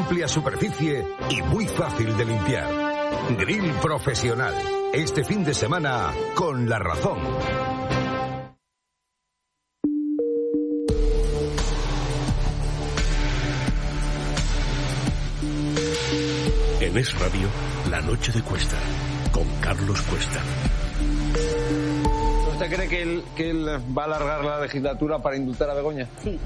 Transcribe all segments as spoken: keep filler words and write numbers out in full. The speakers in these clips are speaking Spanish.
amplia superficie y muy fácil de limpiar. Grill Profesional. Este fin de semana con La Razón. En Es Radio, La Noche de Cuesta, con Carlos Cuesta. ¿Usted cree que él, que él va a alargar la legislatura para indultar a Begoña? Sí.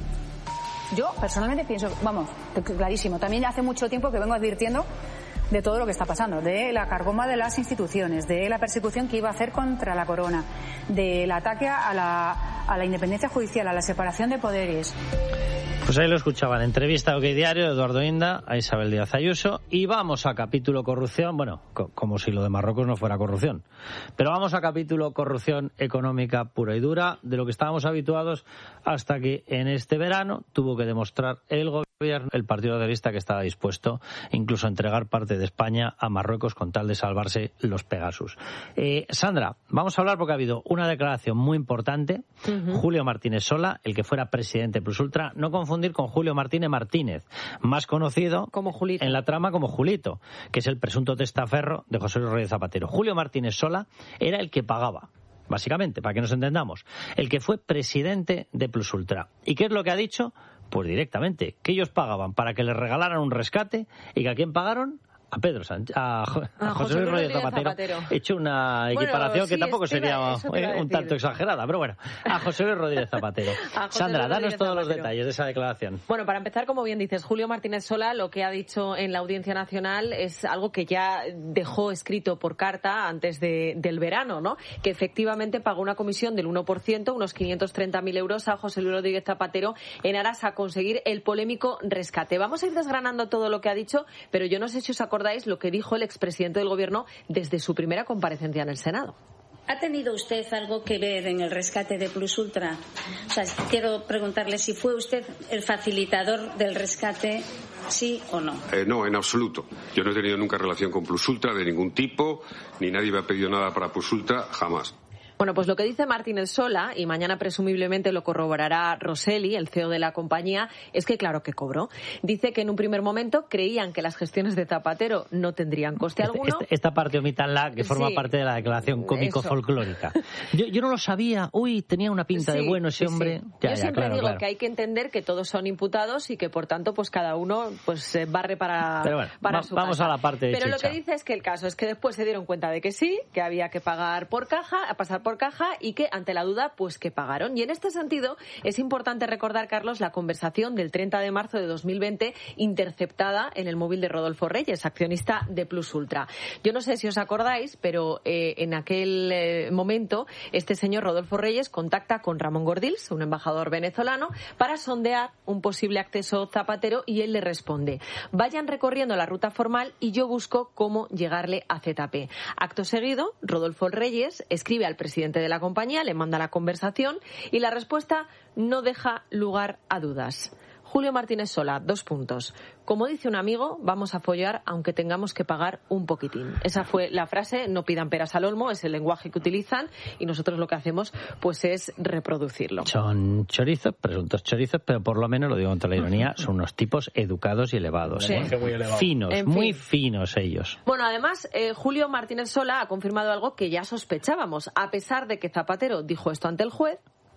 Yo personalmente pienso, vamos, clarísimo. También hace mucho tiempo que vengo advirtiendo de todo lo que está pasando, de la carcoma de las instituciones, de la persecución que iba a hacer contra la corona, del ataque a la, a la independencia judicial, a la separación de poderes. Pues ahí lo escuchaban, entrevista a OK Diario, Eduardo Inda, a Isabel Díaz Ayuso, y vamos a capítulo corrupción, bueno, co- como si lo de Marruecos no fuera corrupción, pero vamos a capítulo corrupción económica pura y dura, de lo que estábamos habituados hasta que en este verano tuvo que demostrar el gobierno, el Partido Socialista, que estaba dispuesto incluso a entregar parte de España a Marruecos con tal de salvarse los Pegasus. Eh, Sandra, vamos a hablar porque ha habido una declaración muy importante. Uh-huh. Julio Martínez Sola, el que fuera presidente Plus Ultra, no confundir con Julio Martínez Martínez, más conocido como Julito en la trama como Julito, que es el presunto testaferro de José Luis Rodríguez Zapatero. Julio Martínez Sola era el que pagaba, básicamente, para que nos entendamos, el que fue presidente de Plus Ultra. ¿Y qué es lo que ha dicho? Pues directamente, que ellos pagaban para que les regalaran un rescate y que ¿a quién pagaron? A Pedro Sánchez, a, a, a José Luis Rodríguez Zapatero. Zapatero. He hecho una equiparación bueno, sí, que tampoco sería eh, un tanto exagerada, pero bueno, a José Luis Rodríguez Zapatero. Sandra, danos todos Zapatero. los detalles de esa declaración. Bueno, para empezar, como bien dices, Julio Martínez Sola lo que ha dicho en la Audiencia Nacional es algo que ya dejó escrito por carta antes de, del verano, ¿no? Que efectivamente pagó una comisión del uno por ciento, unos quinientos treinta mil euros a José Luis Rodríguez Zapatero en aras a conseguir el polémico rescate. Vamos a ir desgranando todo lo que ha dicho, pero yo no sé si os acordáis lo que dijo el expresidente del Gobierno desde su primera comparecencia en el Senado. ¿Ha tenido usted algo que ver en el rescate de Plus Ultra? O sea, quiero preguntarle si fue usted el facilitador del rescate, sí o no. Eh, no, en absoluto. Yo no he tenido nunca relación con Plus Ultra de ningún tipo, ni nadie me ha pedido nada para Plus Ultra, jamás. Bueno, pues lo que dice Martínez Sola, y mañana presumiblemente lo corroborará Rosselli, el C E O de la compañía, es que claro que cobró. Dice que en un primer momento creían que las gestiones de Zapatero no tendrían coste este, alguno. Este, esta parte omítanla, que forma sí, parte de la declaración cómico-folclórica. Yo, yo no lo sabía. Uy, tenía una pinta sí, de bueno ese sí, hombre. Sí. Ya, yo ya, siempre claro, digo claro. que hay que entender que todos son imputados y que por tanto pues cada uno pues barre para, Pero bueno, para va, su vamos casa. a la parte de Pero chicha. Lo que dice es que el caso es que después se dieron cuenta de que sí, que había que pagar por caja, a pasar por caja y que ante la duda, pues que pagaron. Y en este sentido, es importante recordar, Carlos, la conversación del treinta de marzo de dos mil veinte interceptada en el móvil de Rodolfo Reyes, accionista de Plus Ultra. Yo no sé si os acordáis, pero eh, en aquel eh, momento, este señor Rodolfo Reyes contacta con Ramón Gordills, un embajador venezolano, para sondear un posible acceso Zapatero y él le responde: vayan recorriendo la ruta formal y yo busco cómo llegarle a Z P. Acto seguido, Rodolfo Reyes escribe al presidente de la compañía, le manda la conversación y la respuesta no deja lugar a dudas. Julio Martínez Sola, dos puntos. Como dice un amigo, vamos a follar aunque tengamos que pagar un poquitín. Esa fue la frase, no pidan peras al olmo, es el lenguaje que utilizan y nosotros lo que hacemos pues es reproducirlo. Son chorizos, presuntos chorizos, pero por lo menos, lo digo contra la ironía, son unos tipos educados y elevados. Sí. ¿eh? Muy elevado. Finos, en muy fin. finos ellos. Bueno, además, eh, Julio Martínez Sola ha confirmado algo que ya sospechábamos, a pesar de que Zapatero dijo esto ante el juez.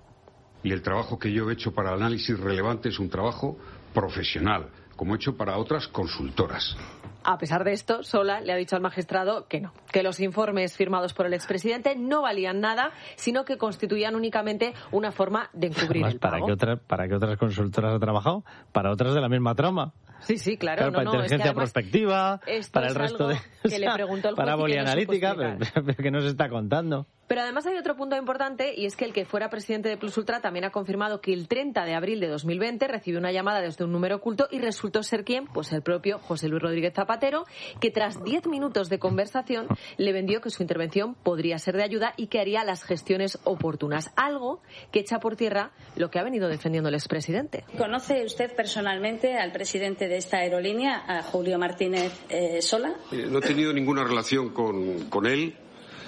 Y el trabajo que yo he hecho para análisis relevante es un trabajo profesional, como he hecho para otras consultoras. A pesar de esto, Sola le ha dicho al magistrado que no, que los informes firmados por el expresidente no valían nada, sino que constituían únicamente una forma de encubrir Además, el ¿para pago. qué, otra, ¿Para qué otras consultoras ha trabajado? Para otras de la misma trama. Sí, sí, claro. Claro, no, para no, inteligencia es que además, prospectiva, para el resto de... que le preguntó el juez para y que no polianalítica, supo explicar. pero, pero que no se está contando. Pero además hay otro punto importante y es que el que fuera presidente de Plus Ultra también ha confirmado que el treinta de abril de dos mil veinte recibió una llamada desde un número oculto y resultó ser quién, pues el propio José Luis Rodríguez Zapatero, que tras diez minutos de conversación le vendió que su intervención podría ser de ayuda y que haría las gestiones oportunas, algo que echa por tierra lo que ha venido defendiendo el expresidente. ¿Conoce usted personalmente al presidente de esta aerolínea, a Julio Martínez eh, Sola? Eh, no he tenido ninguna relación con, con él.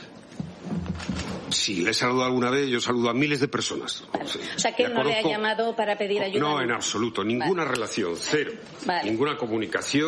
Sí, le he saludado alguna vez, yo saludo a miles de personas. Vale. Sí. O sea, que él no conozco... le ha llamado para pedir ayuda. No, en absoluto, ninguna vale. relación, cero. Vale. Ninguna comunicación.